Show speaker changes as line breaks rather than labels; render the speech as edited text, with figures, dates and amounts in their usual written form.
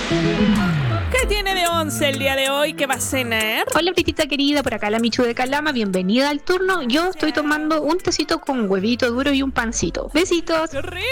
¿Qué tiene de once el día de hoy? ¿Qué va a cenar?
Hola, Britita querida, por acá la Michu de Calama, bienvenida al turno. Yo estoy tomando un tecito con huevito duro y un pancito. Besitos.
¡Qué rico!